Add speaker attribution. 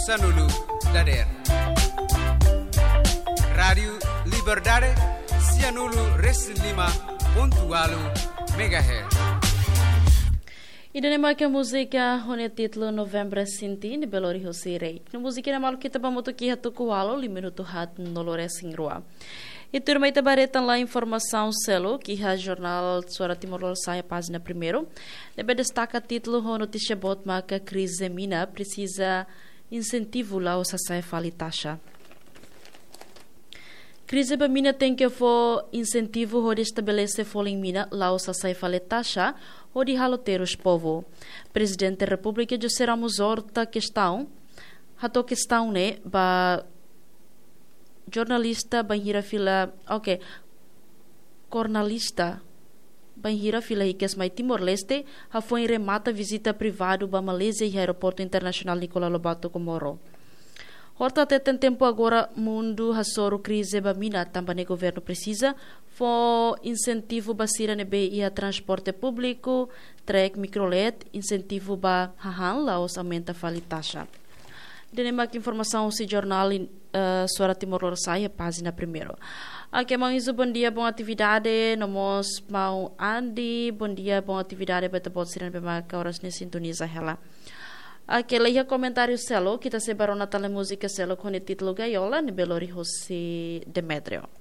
Speaker 1: Sanulu Dader. Rádio Liberdade, Cianulu Reslima, pontualo MHz.
Speaker 2: E da que a música com o título Novembro Sinti de Belo Horizonte. Na música na malu kita bamuto ki hatu kualo 5 minuto hat nolore singrua. E turma ita baretan lá informação selo que a jornal Suara Timor sai a página primeiro. Deve destaca título com notícia botma que a crise mina precisa incentivo lá o sai fali taxa. Crise ba mina tem que for incentivo de estabelecer folha em mina lá o sai fali taxa ou de haloteiros povo. Presidente da República José Ramos Horta questão, hato questão né, ba jornalista banhira fila, jornalista banhira fila hikes mai Timor-Leste, ha foi remata visita privado ba Malaysia e aeroporto internacional Nicolas Lobato Comoro. Horta até tem tempo agora mundo hasoro crise ba mina também o governo precisa for incentivo ba sira nebe ia transporte público, trek microlet, incentivo ba hahan la os aumenta fali taxa. Dene mak informação si jornal Suara Timor Leste página primeiro. Aqui mais bom dia, boa atividade, nomos mau Andi, bom dia, boa atividade, beta bot siran bema horas ne sintoniza hela. Aquele comentário selo que está separando na música selo com o título Gaiola, de Belo Horizonte Demetrio.